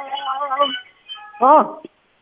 好。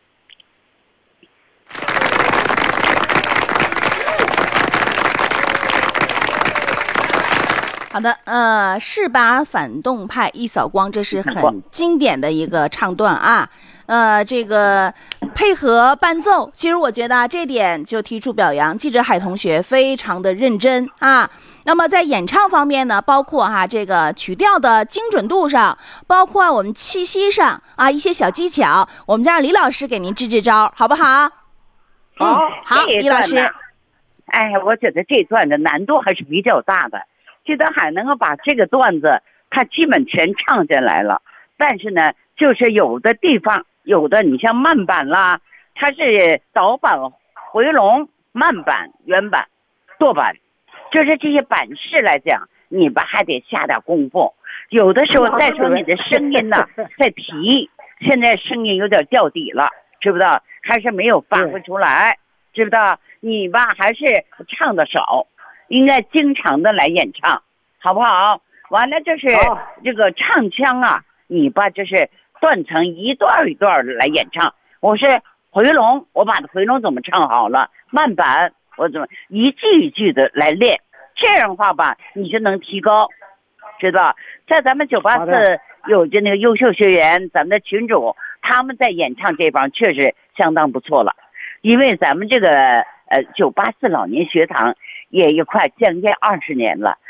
好的，是把反动派一扫光，这是很经典的一个唱段啊。这个配合伴奏，其实我觉得这点就提出表扬，记者海同学非常的认真啊。那么在演唱方面呢，包括这个曲调的精准度上，包括我们气息上啊一些小技巧，我们就让李老师给您支招，好不好？好，李老师。 哎，我觉得这段的难度还是比较大的。记得还能够把这个段子他基本全唱进来了，但是呢就是有的地方有的你像慢板啦，它是导板回笼慢板原板舵板，就是这些板式来讲你吧还得下点功夫，有的时候再说你的声音呢在提，现在声音有点掉底了，知不知道，还是没有发挥出来，知不知道，你吧还是唱的少，应该经常的来演唱，好不好？完了就是这个唱腔啊，你把就是断成一段一段的来演唱。我是回笼，我把回笼怎么唱好了，慢板我怎么一句一句的来练，这样的话吧，你就能提高，知道？在咱们984有着那个优秀学员，咱们的群主他们在演唱这方确实相当不错了，因为咱们这个984老年学堂也快将近20年了，